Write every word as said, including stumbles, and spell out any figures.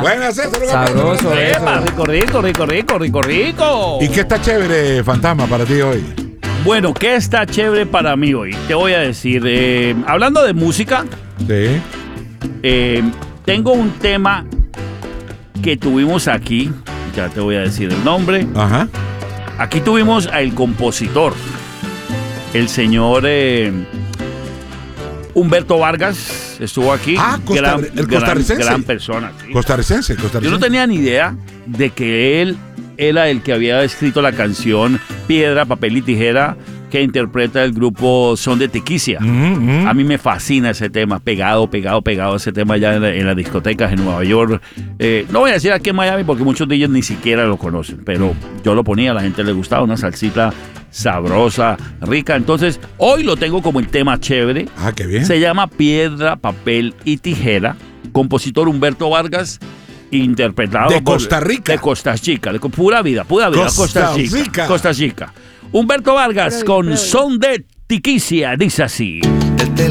Buenas, César. Sabroso, Epa, rico, rico, rico, rico, rico, rico. ¿Y qué está chévere, Fantasma, para ti hoy? Bueno, ¿qué está chévere para mí hoy? Te voy a decir, eh, hablando de música, Sí. eh, tengo un tema que tuvimos aquí, ya te voy a decir el nombre. Ajá. Aquí tuvimos al compositor, el señor eh, Humberto Vargas, estuvo aquí. Ah, costa- gran, el gran, costarricense. gran persona. Sí. Costarricense, costarricense. Yo no tenía ni idea de que él era el que había escrito la canción Piedra, Papel y Tijera que interpreta el grupo Son de Tiquicia. Mm, mm. A mí me fascina ese tema, pegado, pegado, pegado ese tema ya en, la, en las discotecas en Nueva York. Eh, no voy a decir aquí en Miami porque muchos de ellos ni siquiera lo conocen, pero yo lo ponía, a la gente le gustaba, una salsita sabrosa, rica. Entonces, hoy lo tengo como el tema chévere. Ah, qué bien. Se llama Piedra, Papel y Tijera. Compositor Humberto Vargas, interpretado De por- Costa Rica. de Costa Rica, de pura vida, pura vida, Costa Costa Rica. Rica. Costa Rica. Humberto Vargas Pero, con pero. Son de Tiquicia, dice así.